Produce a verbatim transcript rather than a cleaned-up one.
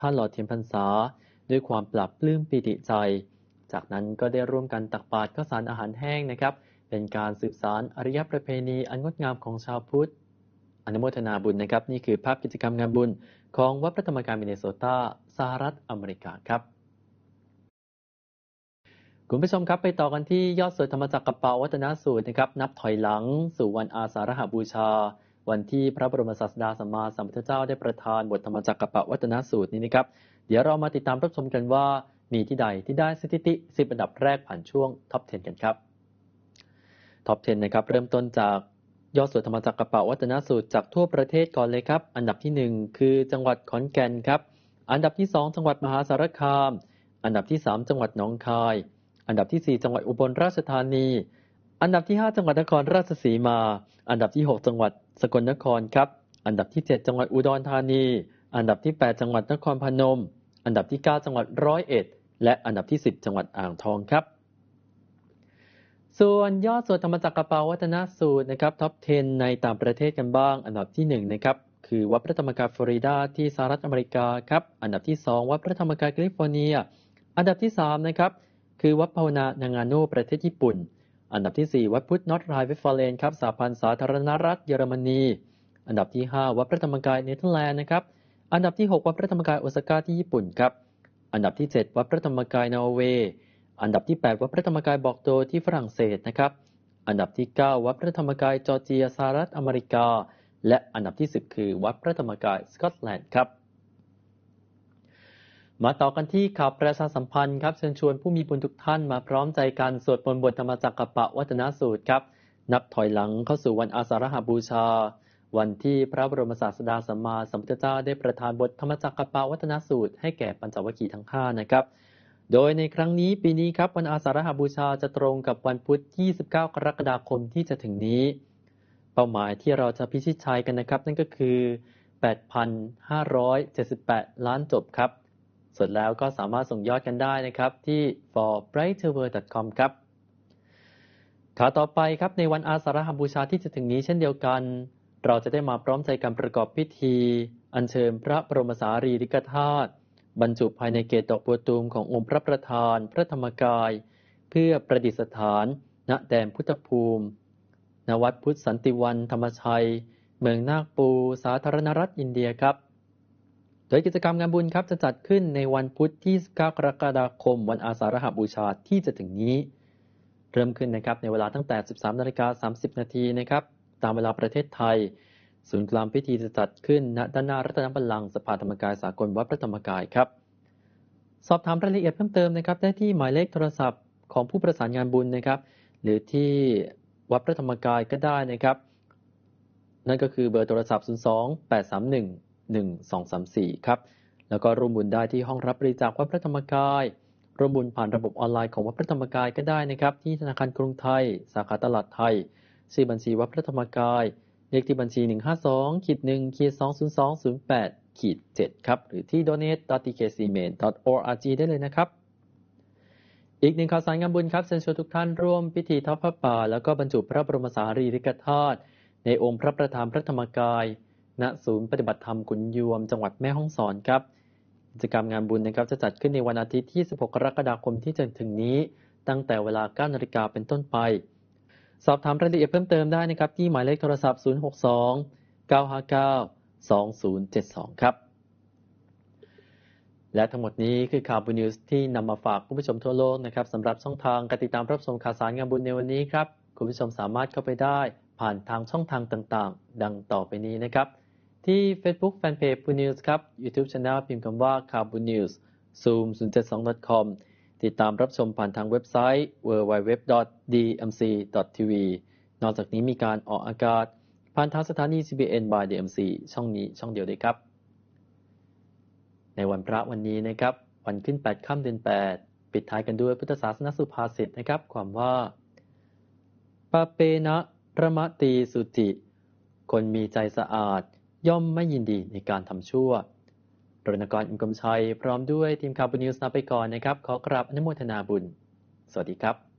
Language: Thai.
ผ้าหล่อเทียนพรรษาด้วยความปรับปลื้มปิติใจ จากนั้นก็ได้ร่วมกันตักบาตรข้าวสารอาหารแห้งนะครับเป็นการสืบสานอารยประเพณีอันงดงามของชาวพุทธอนุโมทนาบุญนะครับนี่คือภาพกิจกรรมงานบุญของวัดพระธรรมกายมินเนโซตาสหรัฐอเมริกาครับคุณผู้ชมครับไปต่อกันที่ยอดสวดธรรมจักรกับเปาวัฒนสูตรนะครับนับถอยหลังสู่วันอาสาฬหบูชาวันที่พระบรมศาสดาสัมมาสัมพุทธเจ้าได้ประทานบทธรรมจักรกับเปาวัฒนสูตรนี้นะครับเดี๋ยวเรามาติดตามรับชมกันว่ามีที่ใดที่ได้สถิติสิบอันดับแรกผ่านช่วงท็อปสิบกันครับท็อปสิบนะครับเริ่มต้นจากยอดสวดธรรมจักรกับเปาวัฒนสูตรจากทั่วประเทศก่อนเลยครับอันดับที่หนึ่งคือจังหวัดขอนแก่นครับอันดับที่สองจังหวัดมหาสารคามอันดับที่สามจังหวัดหนองคายอันดับที่สี่จังหวัดอุบลราชธานีอันดับที่ห้าจังหวัดนครราชสีมาอันดับที่หกจังหวัดสกลนครครับอันดับที่เจ็ดจังหวัดอุดรธานีอันดับที่แปดจังหวัดนครพนมอันดับที่เก้าจังหวัดร้อยเอ็ดและอันดับที่สิบจังหวัดอ่างทองครับส่วนยอดสวดธรรมจักรกับเปาวัฒนสูตรนะครับท็อปสิบในต่างประเทศกันบ้างอันดับที่หนึ่งนะครับคือวัดพระธรรมกายฟลอริดาที่สหรัฐอเมริกาครับอันดับที่สองวัดพระธรรมกายแคลิฟอร์เนียอันดับที่สามนะครับคือวัดภาวนานางาโนประเทศญี่ปุ่นอันดับที่สี่วัดพุทธนอตไรเวฟาเลนครับสหพันธ์สาธารณรัฐเยอรมนีอันดับที่ห้าวัดพระธรรมกายเนเธอร์แลนด์นะครับอันดับที่หกวัดพระธรรมกายโอซาก้าที่ญี่ปุ่นครับอันดับที่เจ็ดวัดพระธรรมกายนอร์เวย์อันดับที่แปดวัดพระธรรมกายบอกโตที่ฝรั่งเศสนะครับอันดับที่เก้าวัดพระธรรมกายจอร์เจียสหรัฐอเมริกาและอันดับที่สิบคือวัดพระธรรมกายสกอตแลนด์ครับมาต่อกันที่ข่าวประชาสัมพันธ์ครับเชิญชวนผู้มีบุญทุกท่านมาพร้อมใจกันสวดมนต์บทธรรมจักรกับเปาวัฒนสูตรครับนับถอยหลังเข้าสู่วันอาสาฬหบูชาวันที่พระบรมศาสดาสัมมาสัมพุทธเจ้าได้ประทานบทธรรมจักรกับเปาวัฒนสูตรให้แก่ปัญจวัคคีย์ทั้งห้านะครับโดยในครั้งนี้ปีนี้ครับวันอาสาฬหบูชาจะตรงกับวันพุธที่สิบเก้ากรกฎาคมที่จะถึงนี้เป้าหมายที่เราจะพิชิตชัยกันนะครับนั่นก็คือ แปดพันห้าร้อยเจ็ดสิบแปด ล้านจบครับสุดแล้วก็สามารถส่งยอดกันได้นะครับที่ for brighter world ดอท คอม ครับข่าวต่อไปครับในวันอาสาฬหบูชาที่จะถึงนี้เช่นเดียวกันเราจะได้มาพร้อมใจกันประกอบพิธีอัญเชิญพระบรมสารีริกธาตุบรรจุภายในเกศดอกบัวตูมขององค์พระประธานพระธรรมกายเพื่อประดิษฐานณแดนพุทธภูมิณวัดพุทธสันติวันธรรมชัยเมืองนาคปูสาธารณรัฐอินเดียครับโดยกิจกรรมงานบุญครับจะจัดขึ้นในวันพุธที่สิบเก้ากรกฎาคมวันอาสาฬหบูชาที่จะถึงนี้เริ่มขึ้นนะครับในเวลาตั้งแต่ สิบสามนาฬิกาสามสิบนาทีนะครับตามเวลาประเทศไทยศูนย์กลางพิธีจะจัดขึ้นณด้านหน้ารัตนบัลลังก์สภาธรรมกายสากลวัดพระธรรมกายครับสอบถามรายละเอียดเพิ่มเติมนะครับได้ที่หมายเลขโทรศัพท์ของผู้ประสานงานบุญนะครับหรือที่วัดพระธรรมกายก็ได้นะครับนั่นก็คือเบอร์โทรศัพท์ศูนย์ สอง แปด สาม หนึ่ง หนึ่ง สอง สาม สี่ครับแล้วก็ร่วมบุญได้ที่ห้องรับบริจาควัดพระธรรมกายร่วมบุญผ่านระบบออนไลน์ของวัดพระธรรมกายก็ได้นะครับที่ธนาคารกรุงไทยสาขาตลาดไทยชื่อบัญชีวัดพระธรรมกายเลขที่บัญชี หนึ่ง ห้า สอง หนึ่ง สอง ศูนย์ สอง ศูนย์ แปด เจ็ด ครับหรือที่ โดเนท ดอท ที เค ซี เมน ดอท โอ อาร์ จี ได้เลยนะครับอีกหนึ่งข่าวสารงานบุญครับเชิญชวนทุกท่านร่วมพิธีทอดผ้าป่าแล้วก็บรรจุพระบรมสารีริกธาตุในองค์พระประธานพระธรรมกายณศูนย์ปฏิบัติธรรมขุนยวมจังหวัดแม่ฮ่องสอนครับกิจกรรมงานบุญนะครับจะจัดขึ้นในวันอาทิตย์ที่สิบหกกรกฎาคมที่จะถึงนี้ตั้งแต่เวลา เก้านาฬิกาเป็นต้นไปสอบถามรายละเอียดเพิ่มเติมได้นะครับที่หมายเลขโทรศัพท์ศูนย์ หก สอง เก้า ห้า เก้า สอง ศูนย์ เจ็ด สองครับและทั้งหมดนี้คือข่าวบุญนิวส์ที่นำมาฝากคุณผู้ชมทั่วโลกนะครับสำหรับช่องทางการติดตามรับชมข่าวสารงานบุญในวันนี้ครับคุณผู้ชมสามารถเข้าไปได้ผ่านทางช่องทางต่างๆดังต่อไปนี้นะครับที่ Facebook Fanpage บุญนิวส์ครับ YouTube Channel พิมพ์คำว่าข่าวบุญนิวส์ ซูม ศูนย์ เจ็ด สอง ดอท คอม ติดตามรับชมผ่านทางเว็บไซต์ ดับเบิลยู ดับเบิลยู ดับเบิลยู ดอท ดี เอ็ม ซี ดอท ที วี นอกจากนี้มีการออกอากาศผ่านทางสถานี ซี บี เอ็น by ดี เอ็ม ซี ช่องนี้ช่องเดียวด้วยครับในวันพระวันนี้นะครับวันขึ้นแปดค่ำเดือนแปดปิดท้ายกันด้วยพุทธศาสนสุภาษิตนะครับความว่าปะเปนะระมะตีสุจิคนมีใจสะอาดย่อมไม่ยินดีในการทำชั่วรณกร อินกรมชัยพร้อมด้วยทีมข่าวบุญนิวส์ลาไปก่อนนะครับขอกราบอนุโมทนาบุญสวัสดีครับ